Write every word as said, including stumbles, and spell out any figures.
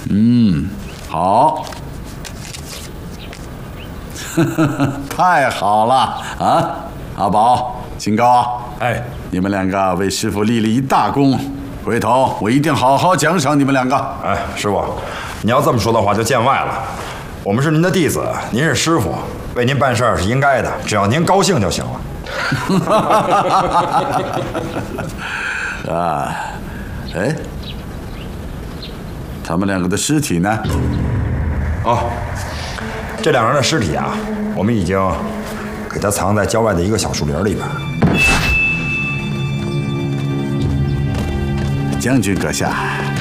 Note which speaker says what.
Speaker 1: 嗯，好，太好了啊！阿宝、金高，
Speaker 2: 哎，
Speaker 1: 你们两个为师傅立了一大功，回头我一定好好奖赏你们两个。
Speaker 2: 哎，师傅，你要这么说的话就见外了。我们是您的弟子，您是师傅，为您办事儿是应该的，只要您高兴就行了。
Speaker 1: 啊，哎，他们两个的尸体呢？
Speaker 2: 哦，这两人的尸体啊，我们已经给他藏在郊外的一个小树林里边。
Speaker 1: 将军阁下，